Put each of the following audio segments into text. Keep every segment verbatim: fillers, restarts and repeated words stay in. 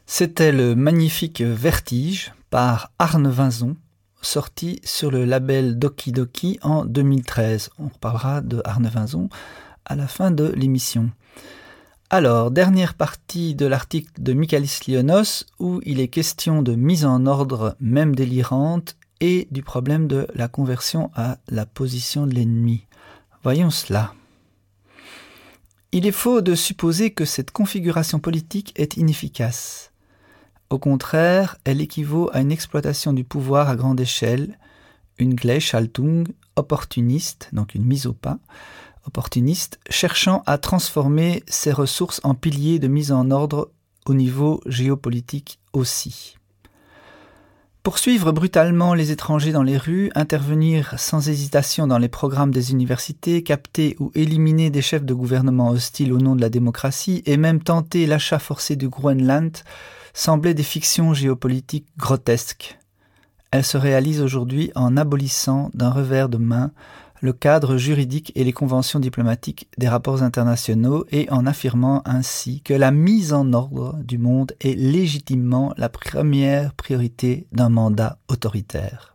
C'était le magnifique Vertige par Arne Vinzon, sorti sur le label Doki Doki en deux mille treize. On reparlera de Arne Vinzon à la fin de l'émission. Alors, dernière partie de l'article de Michalis Lionos où il est question de mise en ordre même délirante et du problème de la conversion à la position de l'ennemi. Voyons cela. Il est faux de supposer que cette configuration politique est inefficace. Au contraire, elle équivaut à une exploitation du pouvoir à grande échelle, une Gleichschaltung opportuniste, donc une mise au pas, opportuniste, cherchant à transformer ses ressources en piliers de mise en ordre au niveau géopolitique aussi. Poursuivre brutalement les étrangers dans les rues, intervenir sans hésitation dans les programmes des universités, capter ou éliminer des chefs de gouvernement hostiles au nom de la démocratie et même tenter l'achat forcé du Groenland semblaient des fictions géopolitiques grotesques. Elles se réalisent aujourd'hui en abolissant d'un revers de main le cadre juridique et les conventions diplomatiques des rapports internationaux et en affirmant ainsi que la mise en ordre du monde est légitimement la première priorité d'un mandat autoritaire.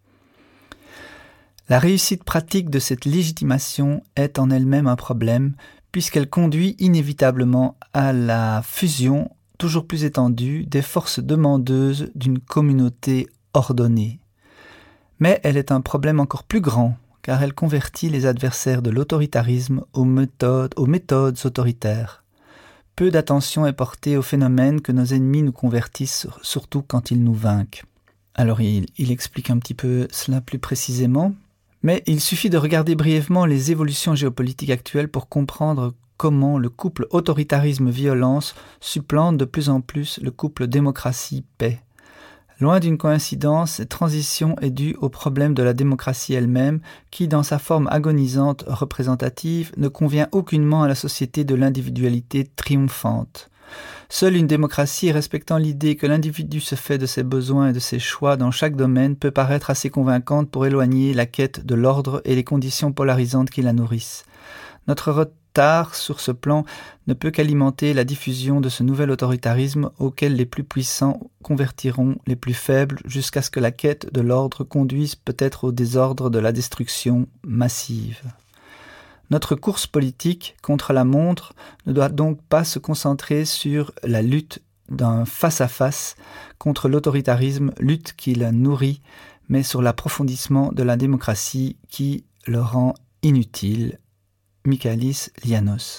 La réussite pratique de cette légitimation est en elle-même un problème puisqu'elle conduit inévitablement à la fusion toujours plus étendue des forces demandeuses d'une communauté ordonnée. Mais elle est un problème encore plus grand car elle convertit les adversaires de l'autoritarisme aux méthodes, aux méthodes autoritaires. Peu d'attention est portée au phénomène que nos ennemis nous convertissent, surtout quand ils nous vainquent. Alors il, il explique un petit peu cela plus précisément, mais il suffit de regarder brièvement les évolutions géopolitiques actuelles pour comprendre comment le couple autoritarisme-violence supplante de plus en plus le couple démocratie-paix. Loin d'une coïncidence, cette transition est due au problème de la démocratie elle-même qui, dans sa forme agonisante représentative, ne convient aucunement à la société de l'individualité triomphante. Seule une démocratie respectant l'idée que l'individu se fait de ses besoins et de ses choix dans chaque domaine peut paraître assez convaincante pour éloigner la quête de l'ordre et les conditions polarisantes qui la nourrissent. Notre retard sur ce plan ne peut qu'alimenter la diffusion de ce nouvel autoritarisme auquel les plus puissants convertiront les plus faibles jusqu'à ce que la quête de l'ordre conduise peut-être au désordre de la destruction massive. Notre course politique contre la montre ne doit donc pas se concentrer sur la lutte d'un face-à-face contre l'autoritarisme, lutte qui la nourrit, mais sur l'approfondissement de la démocratie qui le rend inutile. Michalis Lionos.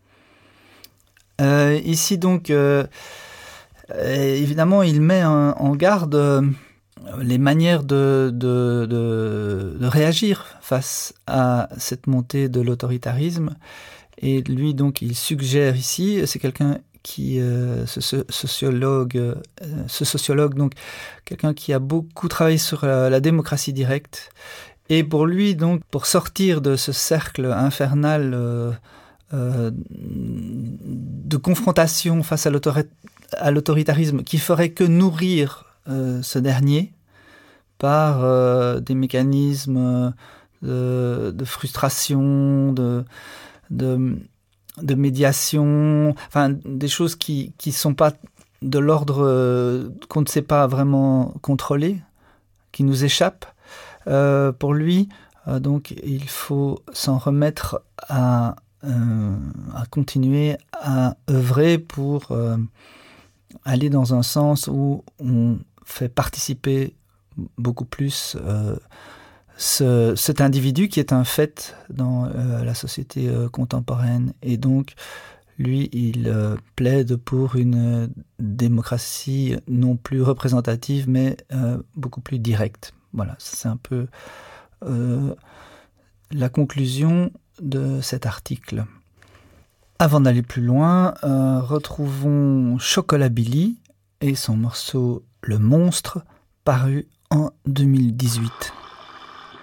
Euh, ici donc, euh, euh, évidemment, il met en, en garde euh, les manières de, de, de, de réagir face à cette montée de l'autoritarisme. Et lui, donc, il suggère ici, c'est quelqu'un qui, euh, ce, ce sociologue, euh, ce sociologue, donc, quelqu'un qui a beaucoup travaillé sur euh, la démocratie directe. Et pour lui, donc, pour sortir de ce cercle infernal euh, euh, de confrontation face à, l'autori- à l'autoritarisme qui ferait que nourrir euh, ce dernier par euh, des mécanismes de, de frustration, de, de, de médiation, enfin des choses qui qui sont pas de l'ordre euh, qu'on ne sait pas vraiment contrôler, qui nous échappent. Euh, pour lui, euh, donc, il faut s'en remettre à, euh, à continuer à œuvrer pour euh, aller dans un sens où on fait participer beaucoup plus euh, ce, cet individu qui est un fait dans euh, la société euh, contemporaine. Et donc, lui, il euh, plaide pour une démocratie non plus représentative, mais euh, beaucoup plus directe. Voilà, c'est un peu euh, la conclusion de cet article. Avant d'aller plus loin, euh, retrouvons Chocolat Billy et son morceau Le Monstre, paru en deux mille dix-huit.